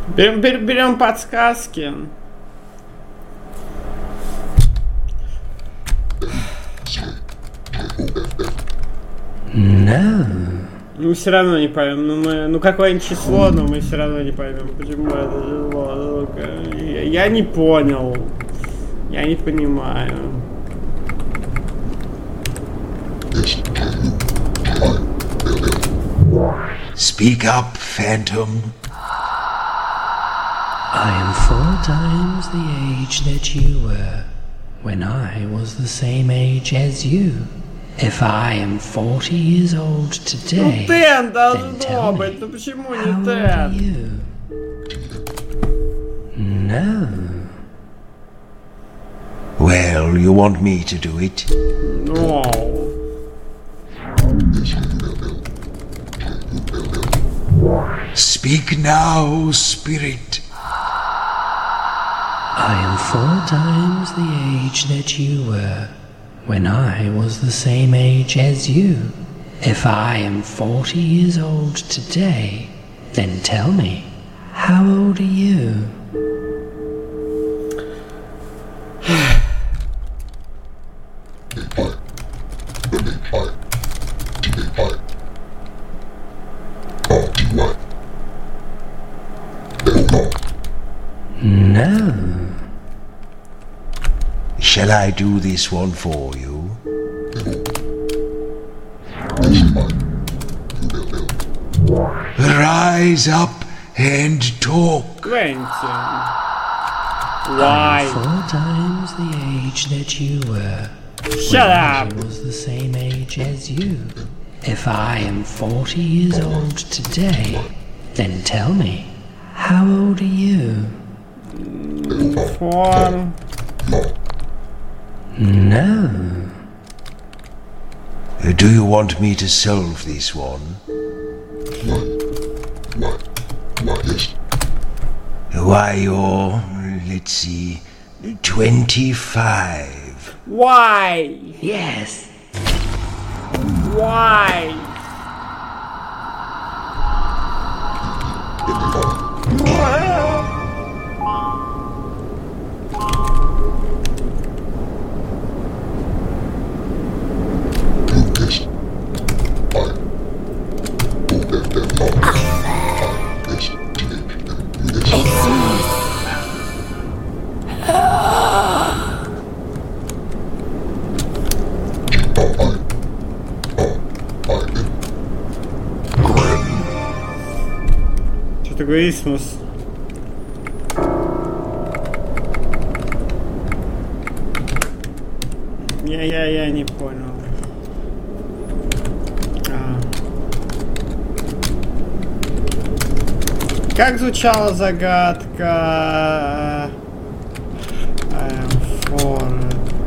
Берем подсказки. No. Мы все равно не поймем. Ну какое-нибудь число, но мы все равно не поймем, почему это число. Я не понял. Я не понимаю. Speak up, Phantom. I am 4 times the age that you were when I was the same age as you. If I am 40 years old today, Тен then должно tell быть. me, Ну почему how не old are Тен? you? No. Well, you want me to do it? No. Speak now, spirit. I am 4 times the age that you were when I was the same age as you. If I am 40 years old today, then tell me, how old are you? No. Shall I do this one for you? Rise up and talk. Quentin. I Why? am 4 times the age that you were Shut when up. I was the same age as you. If I am 40 years old today, then tell me, how old are you? 4. No. Do you want me to solve this one? Why, you're, let's see, 25. Why? Yes. Why? Что такое Исмус? Я не понял. Как звучала загадка? I am 4.